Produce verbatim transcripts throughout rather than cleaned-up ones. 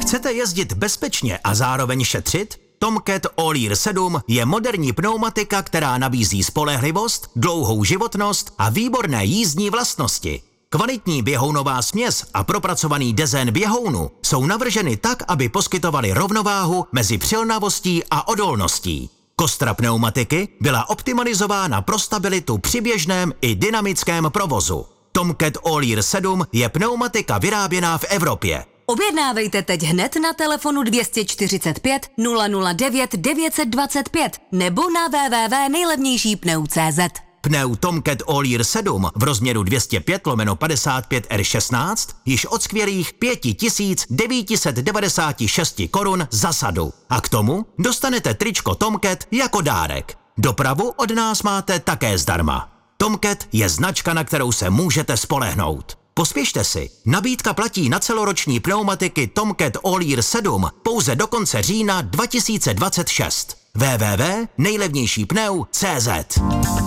Chcete jezdit bezpečně a zároveň šetřit? Tomcat All-Year sedm je moderní pneumatika, která nabízí spolehlivost, dlouhou životnost a výborné jízdní vlastnosti. Kvalitní běhounová směs a propracovaný dezén běhounu jsou navrženy tak, aby poskytovaly rovnováhu mezi přilnavostí a odolností. Kostra pneumatiky byla optimalizována pro stabilitu při běžném i dynamickém provozu. Tomcat All-Year sedm je pneumatika vyráběná v Evropě. Objednávejte teď hned na telefonu dvě stě čtyřicet pět nula nula devět devět set dvacet pět nebo na w w w tečka nejlevnější pneu tečka cé zet. Pneu Tomcat All-Year sedm v rozměru dvě stě pět lomeno padesát pět R šestnáct již od skvělých pět tisíc devět set devadesát šest korun za sadu. A k tomu dostanete tričko Tomcat jako dárek. Dopravu od nás máte také zdarma. Tomcat je značka, na kterou se můžete spolehnout. Pospěšte si, nabídka platí na celoroční pneumatiky Tomcat All-Year sedm pouze do konce října dva tisíce dvacet šest. w w w tečka nejlevnější pneu tečka cé zet.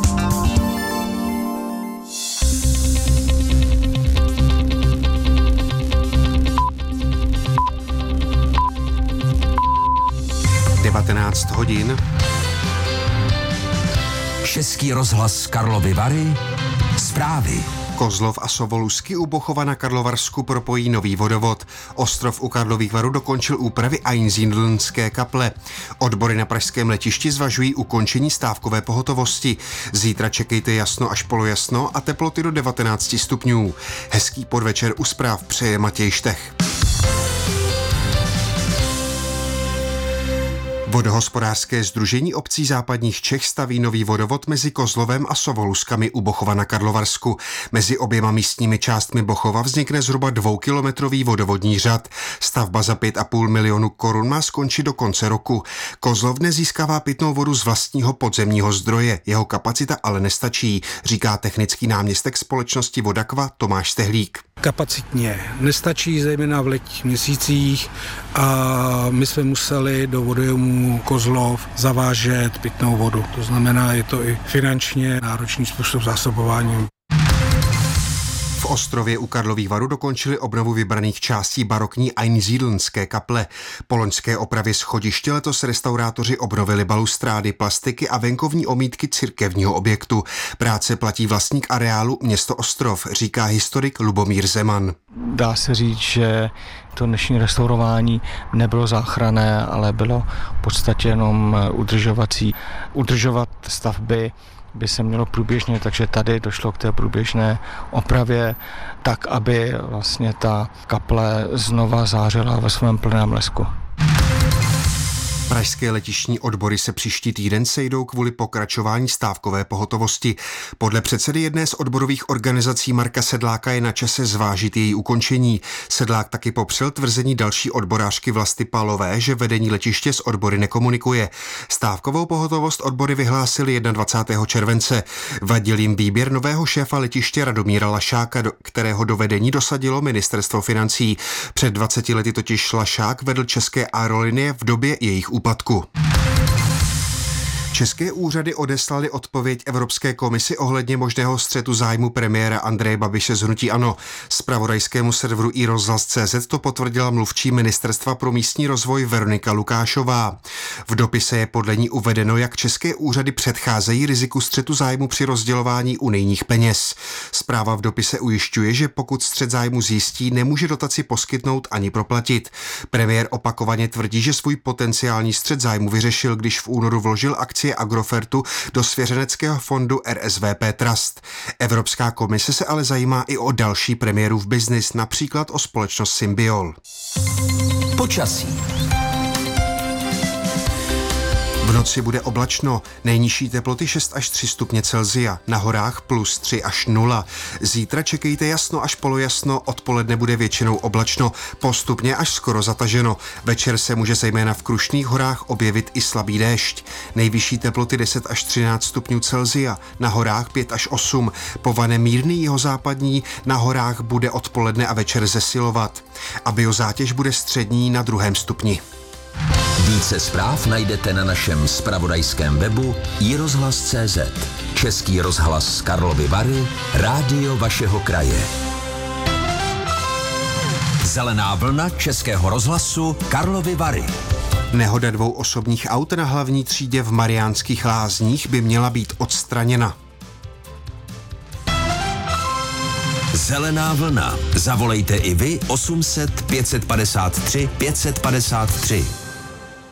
devatenáct hodin. Český rozhlas Karlovy Vary. Zprávy. Kozlov a Sovolusky u Bochova na Karlovarsku propojí nový vodovod. Ostrov u Karlových Varů dokončil úpravy Einsiedelnské kaple. Odbory na pražském letišti zvažují ukončení stávkové pohotovosti. Zítra čekejte jasno až polojasno a teploty do devatenáct stupňů. Hezký podvečer u zpráv přeje Matěj Štech. Vodohospodářské sdružení obcí západních Čech staví nový vodovod mezi Kozlovem a Sovoluskami u Bochova na Karlovarsku. Mezi oběma místními částmi Bochova vznikne zhruba dvoukilometrový vodovodní řad. Stavba za pět a půl milionu korun má skončit do konce roku. Kozlov dnes získává pitnou vodu z vlastního podzemního zdroje. Jeho kapacita ale nestačí, říká technický náměstek společnosti Vodakva Tomáš Stehlík. Kapacitně nestačí, zejména v letních měsících, a my jsme museli do vodojemů Kozlov zavážet pitnou vodu. To znamená, je to i finančně náročný způsob zásobování. V Ostrově u Karlových Varů dokončili obnovu vybraných částí barokní Einsiedelnské kaple. Po loňské opravě schodiště letos restaurátoři obnovili balustrády, plastiky a venkovní omítky církevního objektu. Práce platí vlastník areálu město Ostrov, říká historik Lubomír Zeman. Dá se říct, že to dnešní restaurování nebylo záchranné, ale bylo v podstatě jenom udržovací. Udržovat stavby by se mělo průběžně, takže tady došlo k té průběžné opravě tak, aby vlastně ta kaple znova zářila ve svém plném lesku. Pražské letištní odbory se příští týden sejdou kvůli pokračování stávkové pohotovosti. Podle předsedy jedné z odborových organizací Marka Sedláka je na čase zvážit její ukončení. Sedlák taky popřel tvrzení další odborářky Vlasty Palové, že vedení letiště s odbory nekomunikuje. Stávkovou pohotovost odbory vyhlásili dvacátého prvního července. Vadil jim výběr nového šéfa letiště Radomíra Lašáka, kterého do vedení dosadilo ministerstvo financí. Před dvaceti lety totiž Lašák vedl České aerolinie v době jejich úpadku. České úřady odeslaly odpověď Evropské komisi ohledně možného střetu zájmu premiéra Andreje Babiše z hnutí ANO. Zpravodajskému serveru iRozhlas tečka cé zet to potvrdila mluvčí Ministerstva pro místní rozvoj Veronika Lukášová. V dopise je podle ní uvedeno, jak české úřady předcházejí riziku střetu zájmu při rozdělování unijních peněz. Zpráva v dopise ujišťuje, že pokud střet zájmu zjistí, nemůže dotaci poskytnout ani proplatit. Premiér opakovaně tvrdí, že svůj potenciální střet zájmu vyřešil, když v únoru vložil akcie Agrofertu do svěřeneckého fondu R S V P Trust. Evropská komise se ale zajímá i o další premiérův biznis, například o společnost Symbiol. Počasí. V noci bude oblačno, nejnižší teploty šest až tři stupně Celsia, na horách plus tři až nula. Zítra čekejte jasno až polojasno, odpoledne bude většinou oblačno, postupně až skoro zataženo. Večer se může zejména v Krušných horách objevit i slabý déšť. Nejvyšší teploty deset až třináct stupňů Celsia, na horách pět až osm. Povane mírný jihozápadní, na horách bude odpoledne a večer zesilovat. A biozátěž bude střední na druhém stupni. Více zpráv najdete na našem zpravodajském webu iRozhlas tečka cé zet. Český rozhlas Karlovy Vary, rádio vašeho kraje. Zelená vlna Českého rozhlasu Karlovy Vary. Nehoda dvou osobních aut na hlavní třídě v Mariánských Lázních by měla být odstraněna. Zelená vlna. Zavolejte i vy osm set pět set padesát tři pět set padesát tři.